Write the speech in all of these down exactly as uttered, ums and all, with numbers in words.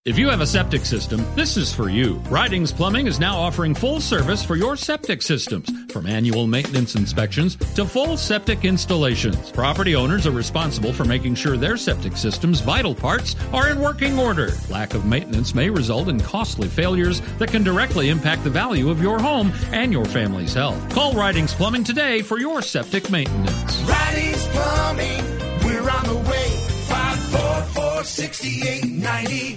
If you have a septic system, this is for you. Ridings Plumbing is now offering full service for your septic systems, from annual maintenance inspections to full septic installations. Property owners are responsible for making sure their septic system's vital parts are in working order. Lack of maintenance may result in costly failures that can directly impact the value of your home and your family's health. Call Ridings Plumbing today for your septic maintenance. Ridings Plumbing, we're on the way. five four four, six eight nine zero.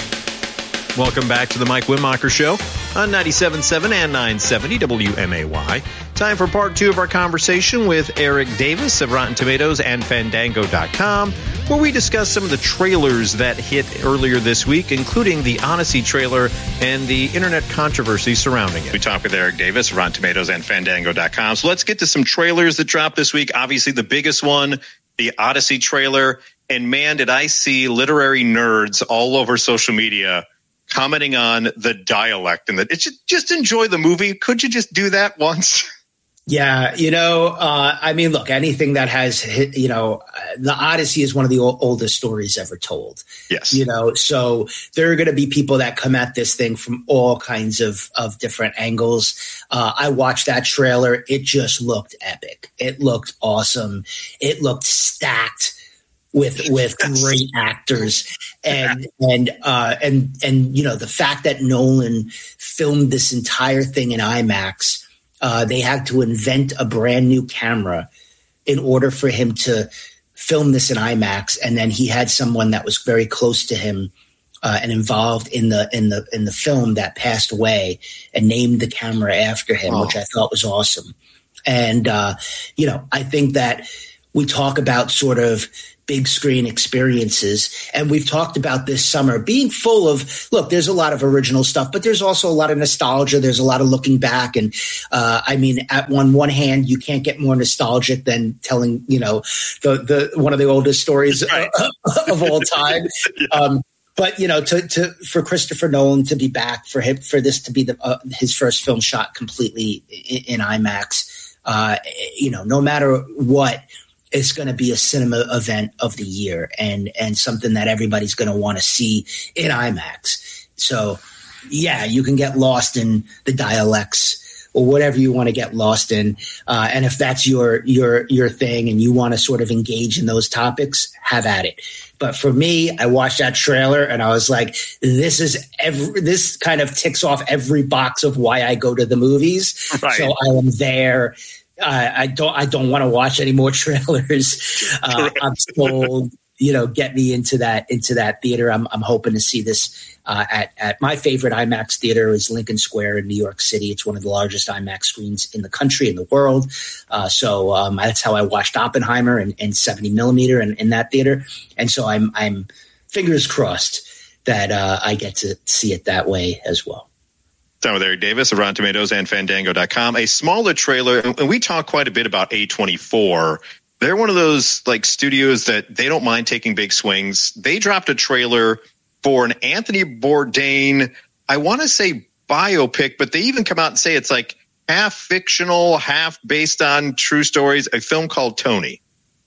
Welcome back to the Mike Wimacher Show on ninety-seven point seven and nine seventy W M A Y. Time for part two of our conversation with Eric Davis of Rotten Tomatoes and Fandango dot com, where we discuss some of the trailers that hit earlier this week, including the Odyssey trailer and the internet controversy surrounding it. We talk with Eric Davis, Rotten Tomatoes and Fandango dot com. So let's get to some trailers that dropped this week. Obviously, the biggest one, the Odyssey trailer. And man, did I see literary nerds all over social media commenting on the dialect and that it's just, just enjoy the movie. Could you just do that once? Yeah. You know, uh, I mean, look, anything that has hit, you know, the Odyssey is one of the o- oldest stories ever told. Yes. You know, so there are going to be people that come at this thing from all kinds of, of different angles. Uh, I watched that trailer. It just looked epic. It looked awesome. It looked stacked with with yes. great actors, and and uh, and and you know, the fact that Nolan filmed this entire thing in IMAX, uh, they had to invent a brand new camera in order for him to film this in IMAX, and then he had someone that was very close to him uh, and involved in the in the in the film that passed away and named the camera after him, oh. which I thought was awesome. And uh, you know, I think that we talk about sort of big screen experiences. And we've talked about this summer being full of, look, there's a lot of original stuff, but there's also a lot of nostalgia. There's a lot of looking back. And uh, I mean, at one, one hand, you can't get more nostalgic than telling, you know, the, the one of the oldest stories right. of all time. yeah. Um, but, you know, to, to, for Christopher Nolan to be back, for him, for this to be the, uh, his first film shot completely in, in IMAX, uh, you know, no matter what, it's going to be a cinema event of the year and, and something that everybody's going to want to see in IMAX. So, yeah, you can get lost in the dialects or whatever you want to get lost in. Uh, and if that's your, your, your thing and you want to sort of engage in those topics, have at it. But for me, I watched that trailer and I was like, this is every, this kind of ticks off every box of why I go to the movies. Right. So I am there. Uh, I don't. I don't want to watch any more trailers. Uh, I'm told, you know, get me into that into that theater. I'm I'm hoping to see this uh, at at my favorite IMAX theater is Lincoln Square in New York City. It's one of the largest IMAX screens in the country, in the world. Uh, so um, that's how I watched Oppenheimer in, in seventy millimeter in, in that theater. And so I'm I'm fingers crossed that uh, I get to see it that way as well. Down with Eric Davis of Rotten Tomatoes and Fandango dot com. A smaller trailer, and we talk quite a bit about A twenty-four. They're one of those like studios that they don't mind taking big swings. They dropped a trailer for an Anthony Bourdain, I want to say biopic, but they even come out and say it's like half fictional, half based on true stories, a film called Tony.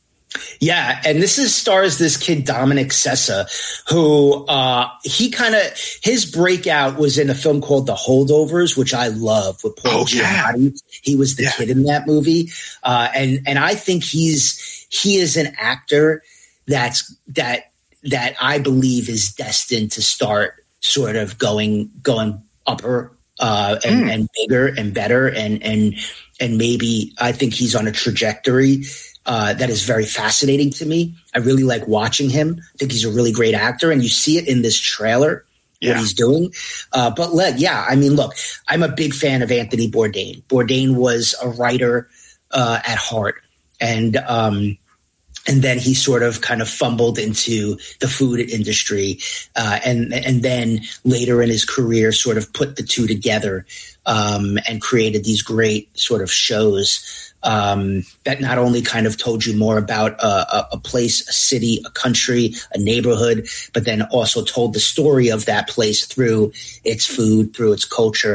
Yeah, and this is stars this kid Dominic Sessa, who uh, he kind of his breakout was in a film called The Holdovers, which I love with Paul oh, Giamatti. Yeah. He was the yeah. kid in that movie, uh, and and I think he's he is an actor that's that that I believe is destined to start sort of going going upper uh, and, mm. and bigger and better and and and maybe I think he's on a trajectory. Uh, that is very fascinating to me. I really like watching him. I think he's a really great actor, and you see it in this trailer, yeah. what he's doing. Uh, but, let, yeah, I mean, look, I'm a big fan of Anthony Bourdain. Bourdain was a writer uh, at heart, and um, and then he sort of kind of fumbled into the food industry, uh, and and then later in his career sort of put the two together um, and created these great sort of shows. Um, that not only kind of told you more about uh, a, a place, a city, a country, a neighborhood, but then also told the story of that place through its food, through its culture.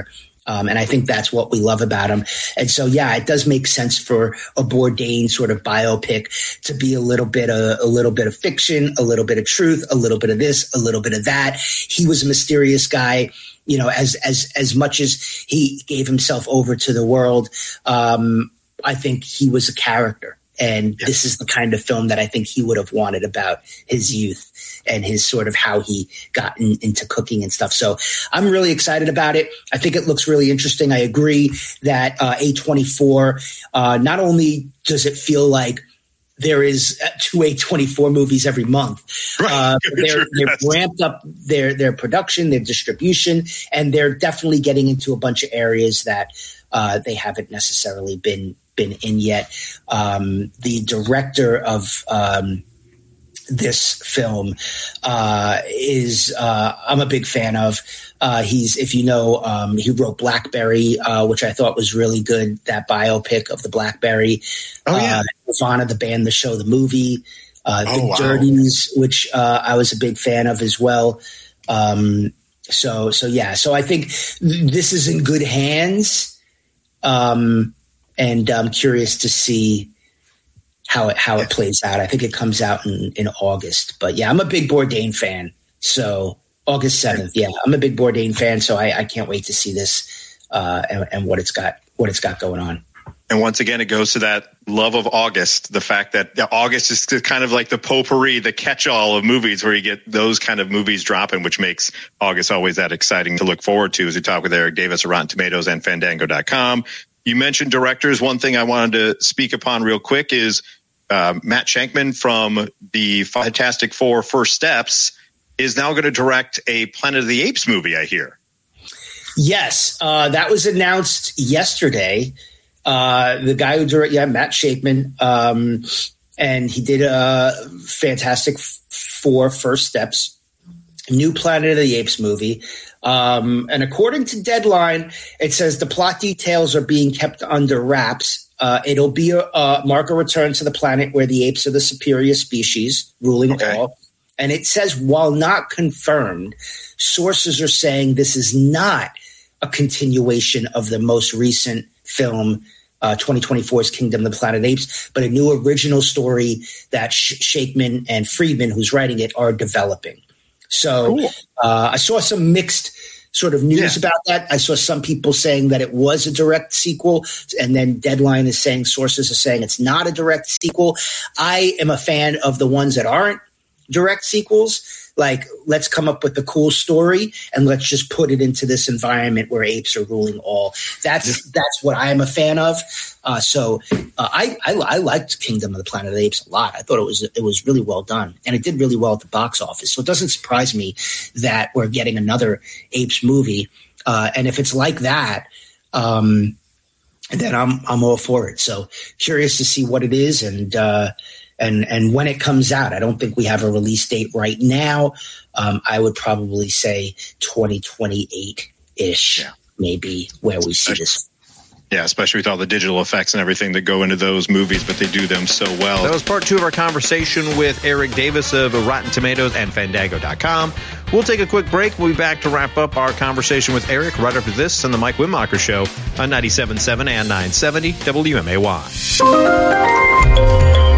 Um, and I think that's what we love about him. And so, yeah, it does make sense for a Bourdain sort of biopic to be a little bit of, a little bit of fiction, a little bit of truth, a little bit of this, a little bit of that. He was a mysterious guy, you know, as, as, as much as he gave himself over to the world. Um, I think he was a character. And yes. This is the kind of film that I think he would have wanted about his youth and his sort of how he got in, into cooking and stuff. So I'm really excited about it. I think it looks really interesting. I agree that uh, A twenty-four, uh, not only does it feel like there is two A twenty-four movies every month, right. uh, they're, they're ramped up their, their production, their distribution, and they're definitely getting into a bunch of areas that uh, they haven't necessarily been been in yet. Um, the director of um, this film uh, is uh, I'm a big fan of. Uh, he's, if you know, um, he wrote Blackberry, uh, which I thought was really good. That biopic of the Blackberry. Oh yeah, uh, Nirvana, the band, the show, the movie. Uh, oh, the wow. Dirties, which uh, I was a big fan of as well. Um, so, so yeah, so I think th- this is in good hands. Um, And I'm curious to see how it how it plays out. I think it comes out in, in August. But yeah, I'm a big Bourdain fan. So August seventh. Yeah, I'm a big Bourdain fan. So I, I can't wait to see this uh, and, and what it's got what it's got going on. And once again, it goes to that love of August, the fact that August is kind of like the potpourri, the catch-all of movies where you get those kind of movies dropping, which makes August always that exciting to look forward to as we talk with Eric Davis of Rotten Tomatoes and Fandango dot com. You mentioned directors. One thing I wanted to speak upon real quick is uh, Matt Shankman from the Fantastic Four First Steps is now going to direct a Planet of the Apes movie, I hear. Yes, uh, that was announced yesterday. Uh, the guy who directed, yeah, Matt Shankman, um, and he did a Fantastic Four First Steps, new Planet of the Apes movie. Um, and according to Deadline, it says the plot details are being kept under wraps. Uh, it'll be a, uh, mark a return to the planet where the apes are the superior species, ruling okay. all. And it says, while not confirmed, sources are saying this is not a continuation of the most recent film, uh, twenty twenty-four's Kingdom of the Planet of the Apes, but a new original story that Sh- Shankman and Friedman, who's writing it, are developing. So cool. uh, I saw some mixed sort of news yeah. about that. I saw some people saying that it was a direct sequel, and then Deadline is saying, sources are saying it's not a direct sequel. I am a fan of the ones that aren't direct sequels. Like, let's come up with a cool story and let's just put it into this environment where apes are ruling all. That's that's what I'm a fan of. Uh, so uh, I, I I liked Kingdom of the Planet of the Apes a lot. I thought it was it was really well done, and it did really well at the box office. So it doesn't surprise me that we're getting another apes movie. Uh, and if it's like that, um, then I'm I'm all for it. So curious to see what it is and. Uh, And and when it comes out. I don't think we have a release date right now. Um, I would probably say twenty twenty-eight-ish, yeah. maybe, where we see this. Yeah, especially with all the digital effects and everything that go into those movies, but they do them so well. That was part two of our conversation with Eric Davis of Rotten Tomatoes and Fandango dot com. We'll take a quick break. We'll be back to wrap up our conversation with Eric right after this on the Mike Winmacher Show on ninety-seven point seven and nine seventy W M A Y.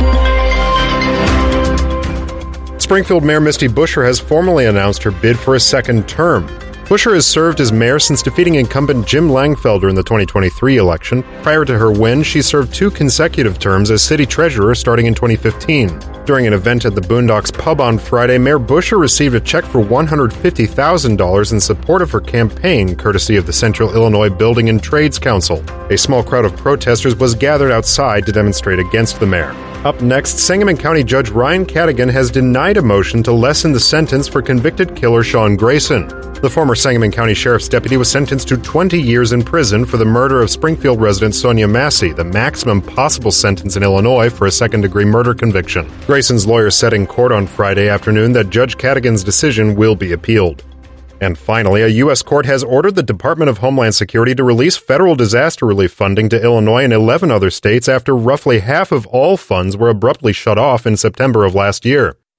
Springfield Mayor Misty Buscher has formally announced her bid for a second term. Buscher has served as mayor since defeating incumbent Jim Langfelder in the twenty twenty-three election. Prior to her win, she served two consecutive terms as city treasurer starting in twenty fifteen. During an event at the Boondocks Pub on Friday, Mayor Buscher received a check for one hundred fifty thousand dollars in support of her campaign, courtesy of the Central Illinois Building and Trades Council. A small crowd of protesters was gathered outside to demonstrate against the mayor. Up next, Sangamon County Judge Ryan Cadigan has denied a motion to lessen the sentence for convicted killer Sean Grayson. The former Sangamon County Sheriff's deputy was sentenced to twenty years in prison for the murder of Springfield resident Sonia Massey, the maximum possible sentence in Illinois for a second-degree murder conviction. Grayson's lawyer said in court on Friday afternoon that Judge Cadigan's decision will be appealed. And finally, a U S court has ordered the Department of Homeland Security to release federal disaster relief funding to Illinois and eleven other states after roughly half of all funds were abruptly shut off in September of last year.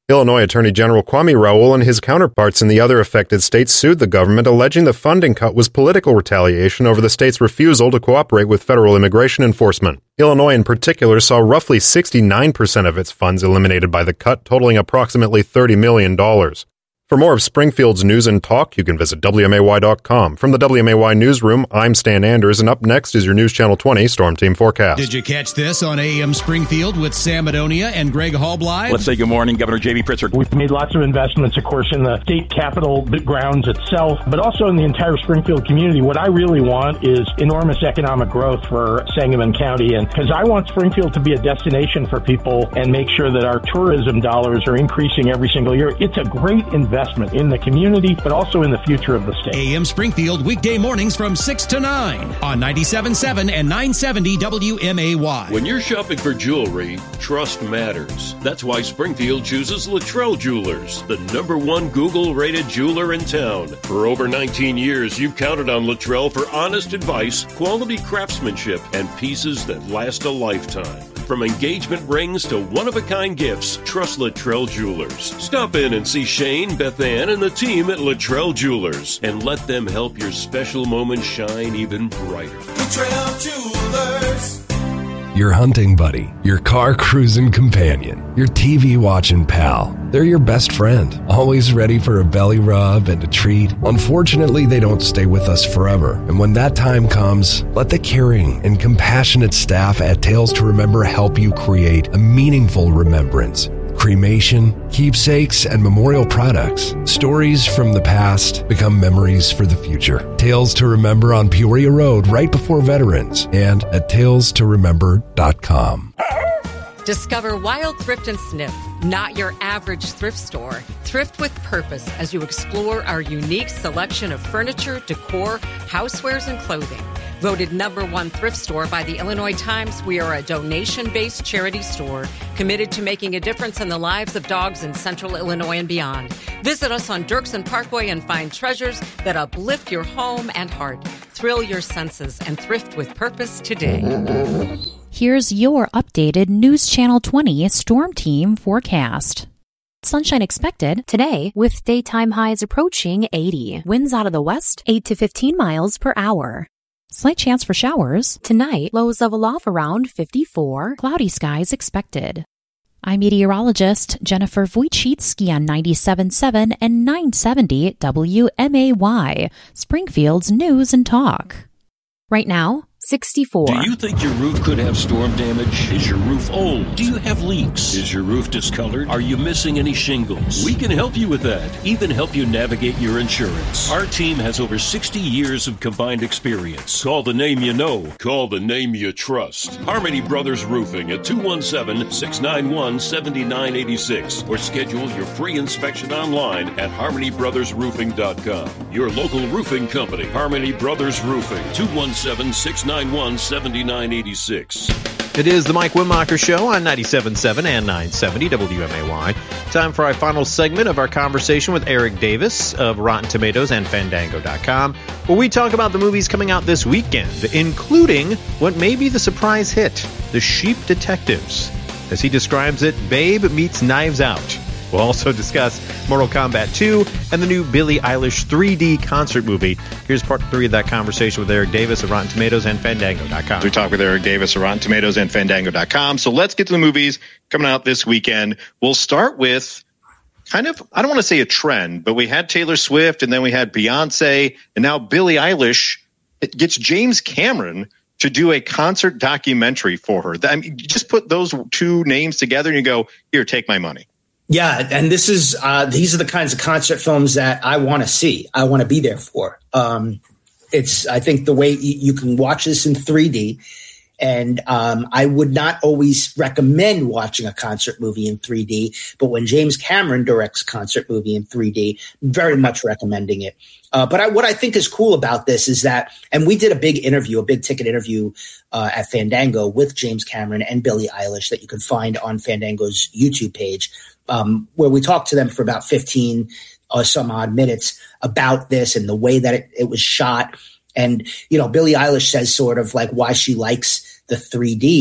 Illinois Attorney General Kwame Raoul and his counterparts in the other affected states sued the government, alleging the funding cut was political retaliation over the state's refusal to cooperate with federal immigration enforcement. Illinois in particular saw roughly sixty-nine percent of its funds eliminated by the cut, totaling approximately thirty million dollars. For more of Springfield's news and talk, you can visit W M A Y dot com. From the W M A Y newsroom, I'm Stan Anders, and up next is your News Channel twenty Storm Team Forecast. Did you catch this on A M Springfield with Sam Madonia and Greg Hallbly? Let's say good morning, Governor J B. Pritzker. We've made lots of investments, of course, in the state capitol grounds itself, but also in the entire Springfield community. What I really want is enormous economic growth for Sangamon County, and because I want Springfield to be a destination for people and make sure that our tourism dollars are increasing every single year. It's a great investment. Investment in the community, but also in the future of the state. A M Springfield, weekday mornings from six to nine on ninety-seven point seven and nine seventy W M A Y. When you're shopping for jewelry, trust matters. That's why Springfield chooses Luttrell Jewelers, the number one Google-rated jeweler in town. For over nineteen years, you've counted on Luttrell for honest advice, quality craftsmanship, and pieces that last a lifetime. From engagement rings to one-of-a-kind gifts, trust Luttrell Jewelers. Stop in and see Shane, Beth Ann, and the team at Luttrell Jewelers, and let them help your special moments shine even brighter. Luttrell Jewelers. Your hunting buddy, your car cruising companion, your T V watching pal. They're your best friend, always ready for a belly rub and a treat. Unfortunately, they don't stay with us forever. And when that time comes, let the caring and compassionate staff at Tales to Remember help you create a meaningful remembrance. Cremation, keepsakes, and memorial products. Stories from the past become memories for the future. Tales to Remember on Peoria Road right before Veterans and at tales to remember dot com. Discover Wild Thrift and Sniff, not your average thrift store. Thrift with purpose as you explore our unique selection of furniture, decor, housewares, and clothing. Voted number one thrift store by the Illinois Times, we are a donation-based charity store committed to making a difference in the lives of dogs in central Illinois and beyond. Visit us on Dirksen Parkway and find treasures that uplift your home and heart. Thrill your senses and thrift with purpose today. Here's your updated News Channel twenty Storm Team forecast. Sunshine expected today with daytime highs approaching eighty. Winds out of the west, eight to fifteen miles per hour. Slight chance for showers. Tonight, lows level off around fifty-four. Cloudy skies expected. I'm meteorologist Jennifer Wojcicki on ninety-seven point seven and nine seventy W M A Y, Springfield's News and Talk. Right now, sixty-four. Do you think your roof could have storm damage? Is your roof old? Do you have leaks? Is your roof discolored? Are you missing any shingles? We can help you with that, even help you navigate your insurance. Our team has over sixty years of combined experience. Call the name you know. Call the name you trust. Harmony Brothers Roofing at two one seven, six nine one, seven nine eight six or schedule your free inspection online at harmony brothers roofing dot com. Your local roofing company, Harmony Brothers Roofing, two one seven, six nine one, seven nine eight six. It is the Mike Wimmacher Show on ninety-seven point seven and nine seventy W M A Y. Time for our final segment of our conversation with Eric Davis of Rotten Tomatoes and Fandango dot com, where we talk about the movies coming out this weekend, including what may be the surprise hit, The Sheep Detectives. As he describes it, Babe meets Knives Out. We'll also discuss Mortal Kombat two and the new Billie Eilish three D concert movie. Here's part three of that conversation with Eric Davis of Rotten Tomatoes and Fandango dot com. We talk with Eric Davis of Rotten Tomatoes and Fandango dot com. So let's get to the movies coming out this weekend. We'll start with kind of, I don't want to say a trend, but we had Taylor Swift and then we had Beyonce and now Billie Eilish. It gets James Cameron to do a concert documentary for her. I mean, you just put those two names together and you go, here, take my money. Yeah, and this is uh, these are the kinds of concert films that I want to see. I want to be there for. Um, it's I think the way you, you can watch this in three D, and um, I would not always recommend watching a concert movie in three D, but when James Cameron directs a concert movie in three D, very much recommending it. Uh, but I, what I think is cool about this is that, and we did a big interview, a big ticket interview uh, at Fandango with James Cameron and Billie Eilish that you can find on Fandango's YouTube page. Um, where we talked to them for about fifteen or some odd minutes about this and the way that it, it was shot. And, you know, Billie Eilish says sort of like why she likes the three D.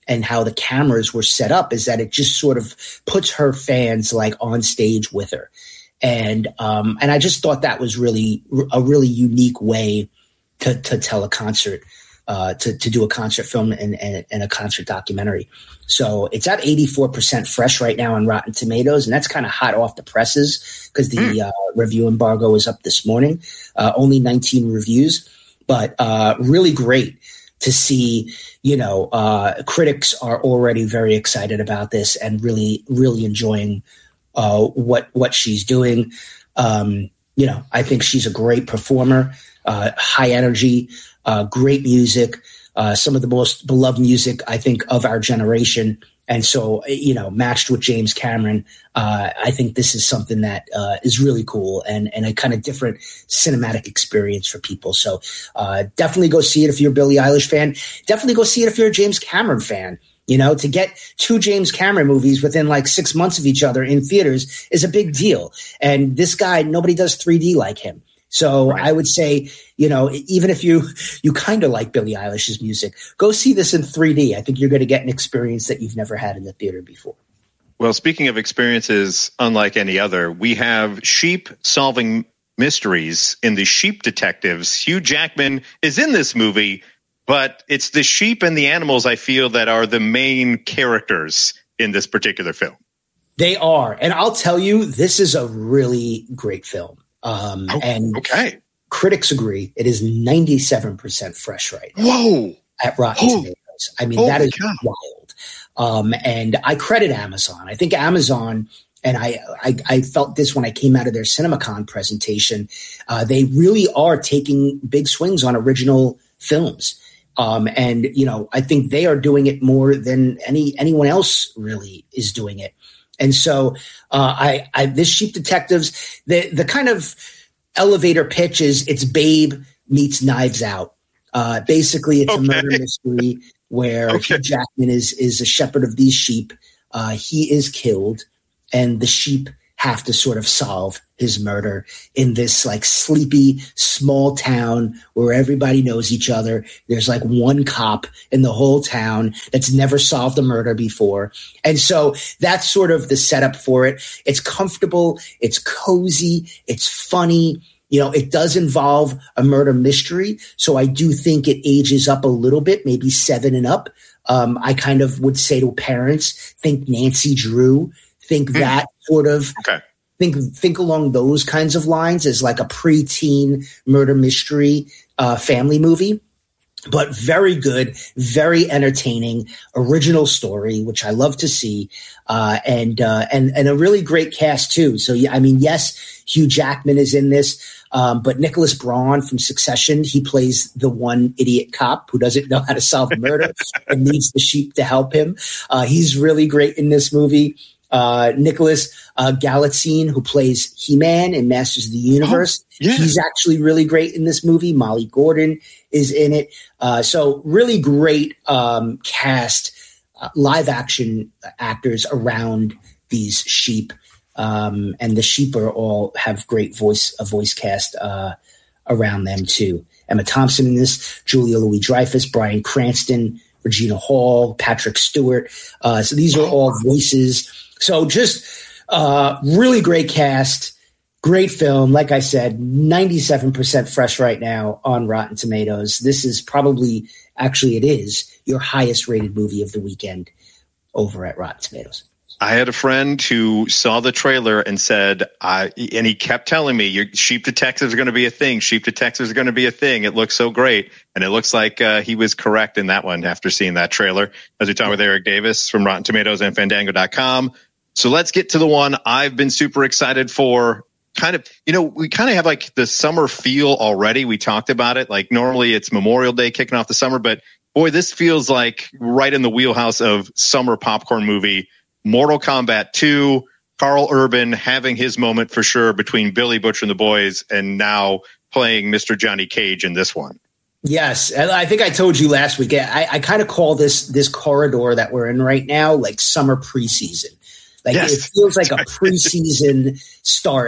and how the cameras were set up is that it just sort of puts her fans like on stage with her. And, um, and I just thought that was really a really unique way to, to tell a concert, uh, to, to do a concert film and, and, and a concert documentary. So it's at eighty-four percent fresh right now on Rotten Tomatoes. And that's kind of hot off the presses because the mm. uh, review embargo was up this morning, uh, only nineteen reviews, but, uh, really great to see, you know, uh, critics are already very excited about this and really, really enjoying uh, what what she's doing. Um, you know, I think she's a great performer, uh, high energy, uh, great music, uh, some of the most beloved music, I think, of our generation. And so, you know, matched with James Cameron, uh, I think this is something that uh, is really cool and, and a kind of different cinematic experience for people. So uh, definitely go see it if you're a Billie Eilish fan. Definitely go see it if you're a James Cameron fan. You know, to get two James Cameron movies within like six months of each other in theaters is a big deal. And this guy, nobody does three D like him. So right. I would say, you know, even if you you kind of like Billie Eilish's music, go see this in three D. I think you're going to get an experience that you've never had in the theater before. Well, speaking of experiences unlike any other, we have sheep solving mysteries in the Sheep Detectives. Hugh Jackman is in this movie, but it's the sheep and the animals, I feel, that are the main characters in this particular film. They are. And I'll tell you, this is a really great film. Um, oh, and okay. critics agree it is ninety-seven percent fresh right now. Whoa. At Rotten oh. Tomatoes. I mean, oh that is God. wild. Um, and I credit Amazon. I think Amazon, and I, I, I felt this when I came out of their CinemaCon presentation, uh, they really are taking big swings on original films. Um, and, you know, I think they are doing it more than any anyone else really is doing it. And so uh, I, I this Sheep Detectives, the the kind of elevator pitch is it's Babe meets Knives Out. Uh, basically, it's okay. a murder mystery where okay. Hugh Jackman is is a shepherd of these sheep. Uh, he is killed, and the sheep have to sort of solve his murder in this like sleepy small town where everybody knows each other. There's like one cop in the whole town that's never solved a murder before. And so that's sort of the setup for it. It's comfortable. It's cozy. It's funny. You know, it does involve a murder mystery. So I do think it ages up a little bit, maybe seven and up. Um, I kind of would say to parents, think Nancy Drew, think mm. that sort of okay. think think along those kinds of lines as like a preteen murder mystery uh, family movie, but very good, very entertaining, original story, which I love to see, uh, and uh, and and a really great cast too. So yeah, I mean, yes, Hugh Jackman is in this, um, but Nicholas Braun from Succession, he plays the one idiot cop who doesn't know how to solve a murder and needs the sheep to help him. Uh, he's really great in this movie. Uh, Nicholas uh, Galitzine, who plays He-Man in Masters of the Universe. Oh, yeah. He's actually really great in this movie. Molly Gordon is in it. Uh, so really great um, cast, uh, live action actors around these sheep. Um, and the sheep are all have great voice, a voice cast uh, around them too. Emma Thompson in this, Julia Louis-Dreyfus, Bryan Cranston, Regina Hall, Patrick Stewart. Uh, so these are all voices. So just uh, really great cast, great film. Like I said, ninety-seven percent fresh right now on Rotten Tomatoes. This is probably, actually it is, your highest rated movie of the weekend over at Rotten Tomatoes. I had a friend who saw the trailer and said, I, and he kept telling me, your Sheep Detectives are going to be a thing. Sheep Detectives are going to be a thing. It looks so great. And it looks like uh, he was correct in that one after seeing that trailer. As we talk with Eric Davis from Rotten Tomatoes and Fandango dot com. So let's get to the one I've been super excited for. Kind of, you know, we kind of have like the summer feel already. We talked about it. Like normally it's Memorial Day kicking off the summer, but boy, this feels like right in the wheelhouse of summer popcorn movie. Mortal Kombat two, Carl Urban having his moment for sure between Billy Butcher and the Boys, and now playing Mister Johnny Cage in this one. Yes, and I think I told you last week. I, I kind of call this this corridor that we're in right now like summer preseason. Like yes. It feels like a preseason start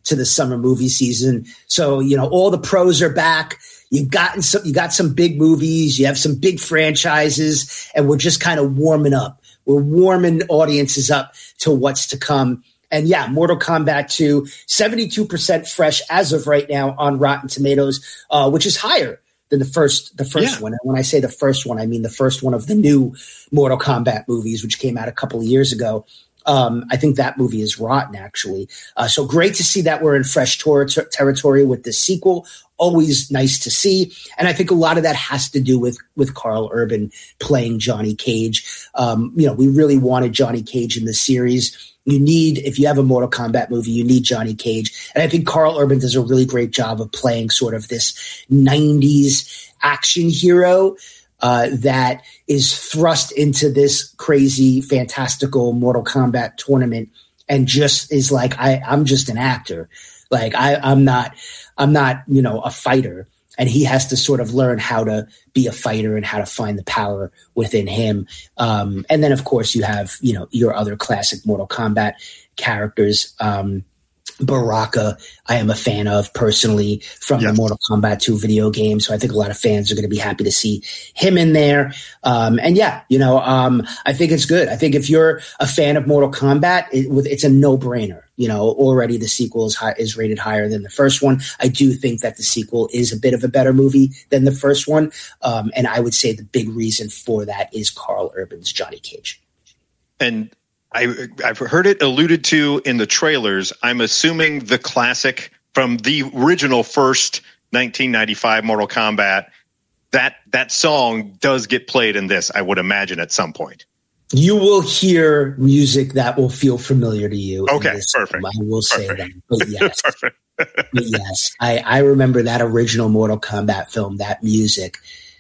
to the summer movie season. So, you know, all the pros are back. You've gotten some, you got some big movies. You have some big franchises, and we're just kind of warming up. We're warming audiences up to what's to come. And yeah, Mortal Kombat two, seventy-two percent fresh as of right now on Rotten Tomatoes, uh, which is higher than the first, the first yeah. one. And when I say the first one, I mean the first one of the new Mortal Kombat movies, which came out a couple of years ago. Um, I think that movie is rotten, actually. Uh, so great to see that we're in fresh ter- ter- territory with this sequel. Always nice to see. And I think a lot of that has to do with, with Karl Urban playing Johnny Cage. Um, you know, we really wanted Johnny Cage in the series. You need, if you have a Mortal Kombat movie, you need Johnny Cage. And I think Karl Urban does a really great job of playing sort of this nineties action hero uh, that is thrust into this crazy, fantastical Mortal Kombat tournament and just is like, I, I'm just an actor. Like I, I'm not, I'm not, you know, a fighter. And he has to sort of learn how to be a fighter and how to find the power within him. Um, and then, of course, you have, you know, your other classic Mortal Kombat characters. Um, Baraka, I am a fan of personally from yes. the Mortal Kombat two video game. So I think a lot of fans are going to be happy to see him in there. Um, and yeah, you know, um, I think it's good. I think if you're a fan of Mortal Kombat, it, it's a no brainer. You know, already the sequel is high, is rated higher than the first one. I do think that the sequel is a bit of a better movie than the first one. Um, and I would say the big reason for that is Karl Urban's Johnny Cage. And I, I've heard it alluded to in the trailers. I'm assuming the classic from the original first nineteen ninety-five Mortal Kombat, that that song does get played in this, I would imagine, at some point. You will hear music that will feel familiar to you. Okay, perfect. Film. I will say perfect. that. But yes, perfect. but yes, I, I remember that original Mortal Kombat film, that music.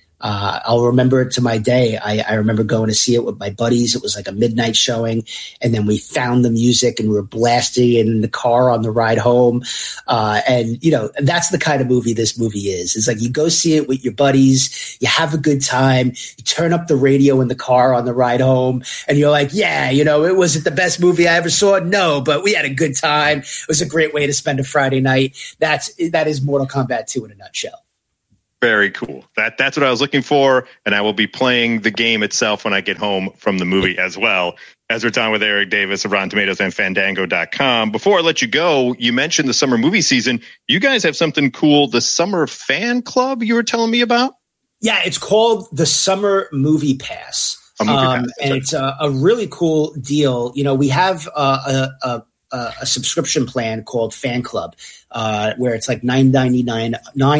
Uh, I'll remember it to my day. I, I remember going to see it with my buddies. It was like a midnight showing. And then we found the music and we were blasting it in the car on the ride home. Uh, and, you know, that's the kind of movie this movie is. It's like you go see it with your buddies. You have a good time. You turn up the radio in the car on the ride home. And you're like, yeah, you know, it wasn't the best movie I ever saw. No, but we had a good time. It was a great way to spend a Friday night. That's, that is Mortal Kombat two in a nutshell. Very cool. That that's what I was looking for, and I will be playing the game itself when I get home from the movie as well. As we're talking with Eric Davis of Rotten Tomatoes and Fandango dot com. Before I let you go, you mentioned the summer movie season. You guys have something cool, the Summer Fan Club you were telling me about? Yeah, it's called the Summer Movie Pass. A movie um, pass. and it's a, a really cool deal. You know, we have uh, a, a Uh, a subscription plan called Fan Club, uh, where it's like nine ninety-nine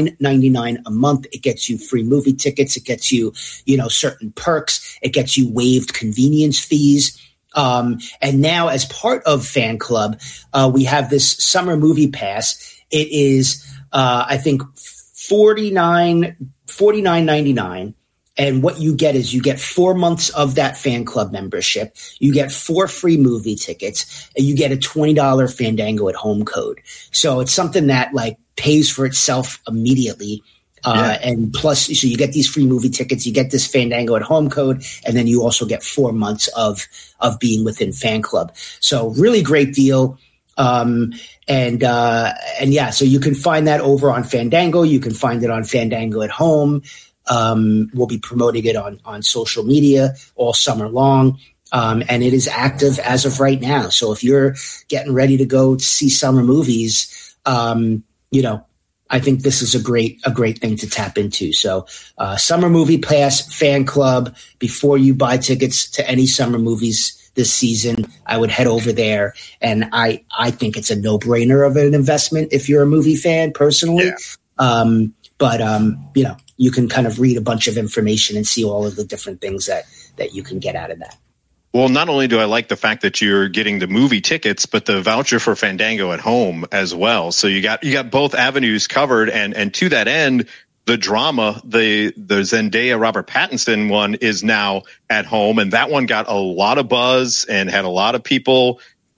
a month. It gets you free movie tickets. It gets you, you know, certain perks. It gets you waived convenience fees. Um, and now as part of Fan Club, uh, we have this summer movie pass. It is, uh, I think forty-nine, forty-nine ninety-nine. And what you get is you get four months of that fan club membership. You get four free movie tickets, and you get a twenty dollars Fandango at home code. So it's something that like pays for itself immediately. Uh, yeah. And plus, so you get these free movie tickets, you get this Fandango at home code, and then you also get four months of, of being within Fan Club. So really great deal. Um, and, uh, and yeah, so you can find that over on Fandango. You can find it on Fandango at home. Um, we'll be promoting it on, on social media all summer long. Um, and it is active as of right now. So if you're getting ready to go see summer movies, um, you know, I think this is a great, a great thing to tap into. So, uh, Summer Movie Pass Fan Club, before you buy tickets to any summer movies this season, I would head over there. And I, I think it's a no brainer of an investment if you're a movie fan personally. Yeah. Um, but, um, you know, you can kind of read a bunch of information and see all of the different things that, that you can get out of that. Well, not only do I like the fact that you're getting the movie tickets, but the voucher for Fandango at home as well. So you got you got both avenues covered, and and to that end, the drama, the the Zendaya Robert Pattinson one is now at home, and that one got a lot of buzz and had a lot of people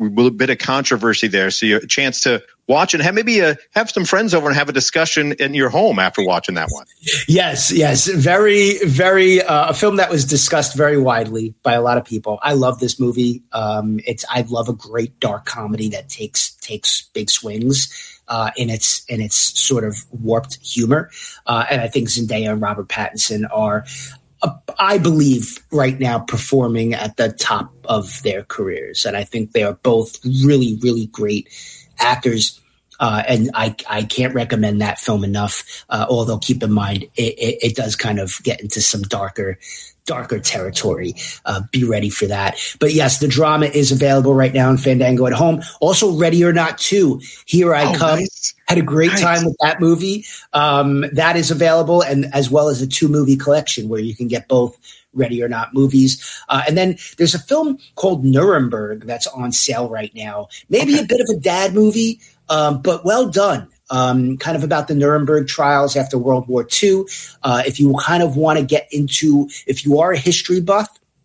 little bit of controversy there. So you have a chance to watch and have maybe a, have some friends over and have a discussion in your home after watching that one. Yes, yes. Very, very, uh, a film that was discussed very widely by a lot of people. I love this movie. Um, it's, I love a great dark comedy that takes, takes big swings, uh, in its, in its sort of warped humor. Uh, and I think Zendaya and Robert Pattinson are, uh, I believe right now performing at the top of their careers. And I think they are both really, really great actors. Uh, and I, I can't recommend that film enough. Uh, although keep in mind, it, it, it does kind of get into some darker, darker territory. Uh, be ready for that. But yes, the drama is available right now in Fandango at Home. Also, Ready or Not two, Here I oh, Come. Nice. Had a great nice. time with that movie. Um, that is available, and as well as a two movie collection where you can get both Ready or Not movies. Uh, and then there's a film called Nuremberg that's on sale right now. Maybe okay. a bit of a dad movie. Um, but well done, um, kind of about the Nuremberg trials after World War Two. Uh, if you kind of want to get into, if you are a history buff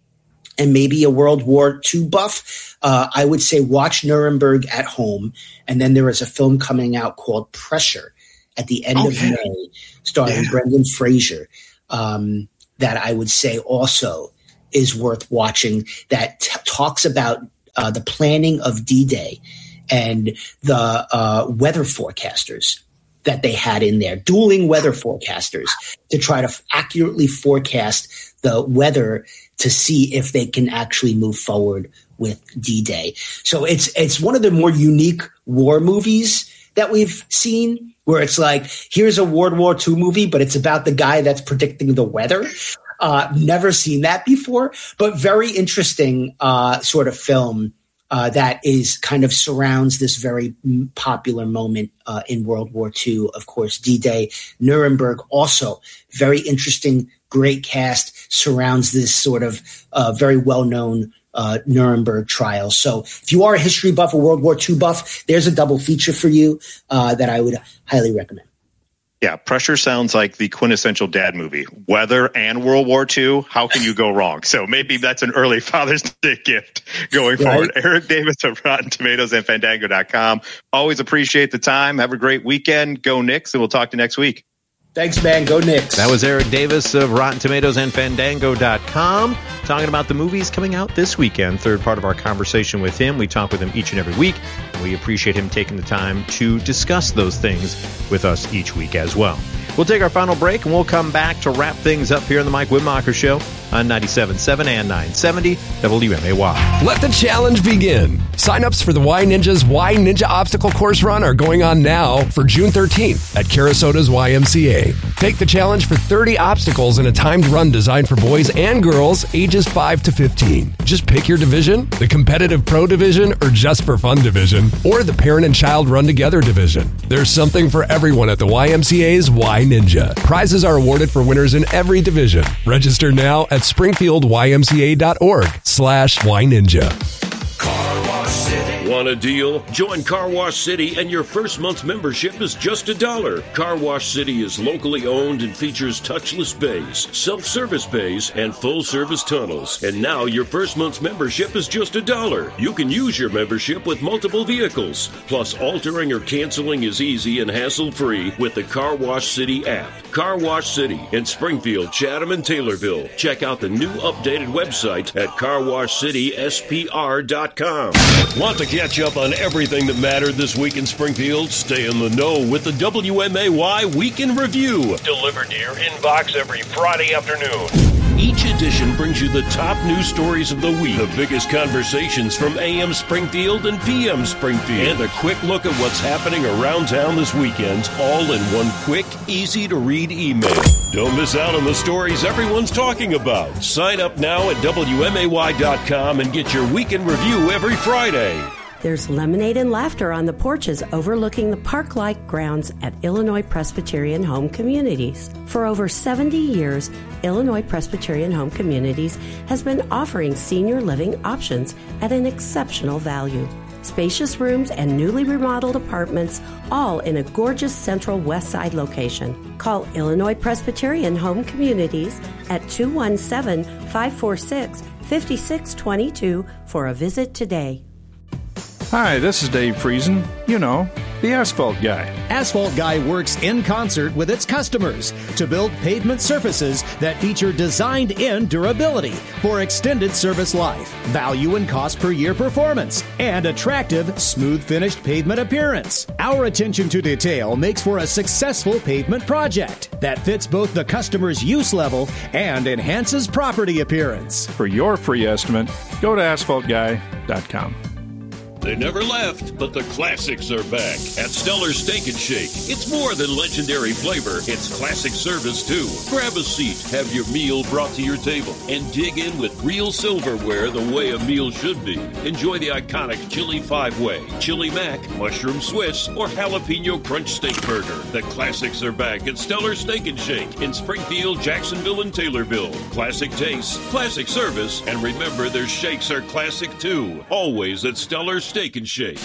and maybe a World War Two buff, uh, I would say watch Nuremberg at home. And then there is a film coming out called Pressure at the end okay. of May, starring yeah. Brendan Fraser, um, that I would say also is worth watching, that t- talks about uh, the planning of D-Day and the uh, weather forecasters that they had in there, dueling weather forecasters to try to f- accurately forecast the weather to see if they can actually move forward with D-Day. So it's it's one of the more unique war movies that we've seen, where it's like, here's a World War Two movie, but it's about the guy that's predicting the weather. Uh, never seen that before, but very interesting uh, sort of film. Uh, that is kind of surrounds this very popular moment uh, in World War Two, of course, D-Day. Nuremberg, also very interesting, great cast, surrounds this sort of uh, very well-known uh, Nuremberg trial. So if you are a history buff, a World War Two buff, there's a double feature for you uh, that I would highly recommend. Yeah, Pressure sounds like the quintessential dad movie. Weather and World War Two, how can you go wrong? So maybe that's an early Father's Day gift going right. forward. Eric Davis of Rotten Tomatoes and Fandango dot com. Always appreciate the time. Have a great weekend. Go Knicks, and we'll talk to you next week. Thanks, man. Go Knicks. That was Eric Davis of Rotten Tomatoes and Fandango dot com talking about the movies coming out this weekend. Third part of our conversation with him. We talk with him each and every week, and we appreciate him taking the time to discuss those things with us each week as well. We'll take our final break, and we'll come back to wrap things up here on the Mike Widmacher Show on ninety-seven point seven and nine seventy W M A Y. Let the challenge begin. Sign-ups for the Y Ninja's Y Ninja Obstacle Course Run are going on now for June thirteenth at Carasota's Y M C A. Take the challenge for thirty obstacles in a timed run designed for boys and girls ages five to fifteen. Just pick your division, the competitive pro division or just for fun division, or the parent and child run together division. There's something for everyone at the Y M C A's Y Ninja. Prizes are awarded for winners in every division. Register now at springfield y m c a dot org slash y ninja. Car Wash City. Want a deal? Join Car Wash City and your first month's membership is just a dollar. Car Wash City is locally owned and features touchless bays, self-service bays, and full-service tunnels. And now your first month's membership is just a dollar. You can use your membership with multiple vehicles. Plus, altering or canceling is easy and hassle-free with the Car Wash City app. Car Wash City in Springfield, Chatham, and Taylorville. Check out the new updated website at car wash city s p r dot com. Want to catch up on everything that mattered this week in Springfield? Stay in the know with the W M A Y Weekend Review. Delivered to your inbox every Friday afternoon. Each edition brings you the top news stories of the week, the biggest conversations from A M Springfield and P M Springfield, and a quick look at what's happening around town this weekend, all in one quick, easy-to-read email. Don't miss out on the stories everyone's talking about. Sign up now at W M A Y dot com and get your weekend review every Friday. There's lemonade and laughter on the porches overlooking the park-like grounds at Illinois Presbyterian Home Communities. For over seventy years, Illinois Presbyterian Home Communities has been offering senior living options at an exceptional value. Spacious rooms and newly remodeled apartments, all in a gorgeous central west side location. Call Illinois Presbyterian Home Communities at two one seven, five four six, five six two two for a visit today. Hi, this is Dave Friesen. You know, the asphalt guy. Asphalt Guy works in concert with its customers to build pavement surfaces that feature designed-in durability for extended service life, value and cost per year performance, and attractive, smooth-finished pavement appearance. Our attention to detail makes for a successful pavement project that fits both the customer's use level and enhances property appearance. For your free estimate, go to asphalt guy dot com. They never left, but the classics are back at Stellar Steak and Shake. It's more than legendary flavor, it's classic service too. Grab a seat, have your meal brought to your table, and dig in with real silverware the way a meal should be. Enjoy the iconic Chili Five-Way, Chili Mac, Mushroom Swiss, or Jalapeno Crunch Steak Burger. The classics are back at Stellar Steak and Shake in Springfield, Jacksonville, and Taylorville. Classic taste, classic service, and remember their shakes are classic too. Always at Stellar Steak and Shake.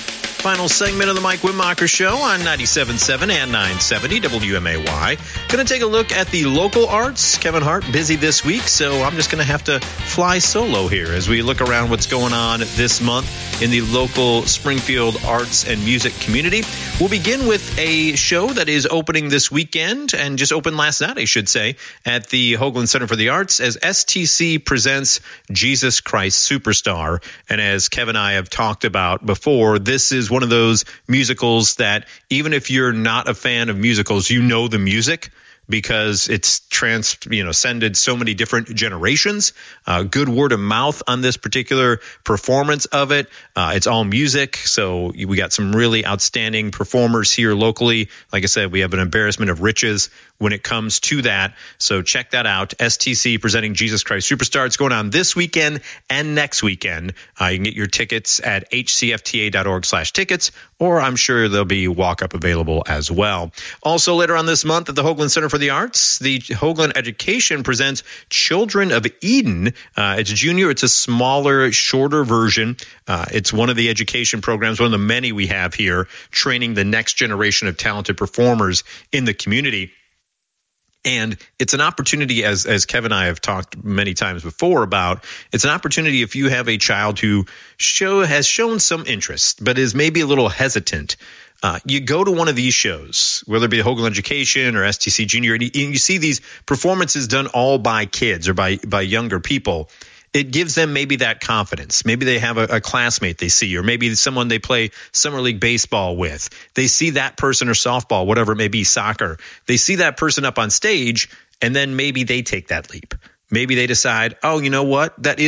Final segment of the Mike Wittmacher Show on ninety-seven point seven and nine seventy W M A Y. Going to take a look at the local arts. Kevin Hart busy this week, so I'm just going to have to fly solo here as we look around what's going on this month in the local Springfield arts and music community. We'll begin with a show that is opening this weekend and just opened last night, I should say, at the Hoagland Center for the Arts as S T C presents Jesus Christ Superstar. And as Kevin and I have talked about before, this is one of those musicals that even if you're not a fan of musicals, you know the music because it's trans, you know, transcended so many different generations. Uh, good word of mouth on this particular performance of it. Uh, it's all music, so we got some really outstanding performers here locally. Like I said, we have an embarrassment of riches when it comes to that. So check that out. S T C presenting Jesus Christ Superstar. It's going on this weekend and next weekend. Uh, you can get your tickets at h c f t a dot org slash tickets, or I'm sure there'll be walk-up available as well. Also later on this month at the Hoagland Center for the Arts, the Hoagland Education presents Children of Eden. Uh, it's junior. It's a smaller, shorter version. Uh, it's one of the education programs, one of the many we have here, training the next generation of talented performers in the community. And it's an opportunity, as as Kevin and I have talked many times before about, it's an opportunity if you have a child who show has shown some interest, but is maybe a little hesitant. Uh, you go to one of these shows, whether it be Hoagland Education or S T C Junior, and you, and you see these performances done all by kids or by by younger people. It gives them maybe that confidence. Maybe they have a, a classmate they see, or maybe someone they play summer league baseball with. They see that person, or softball, whatever it may be, soccer. They see that person up on stage, and then maybe they take that leap. Maybe they decide, oh, you know what? That is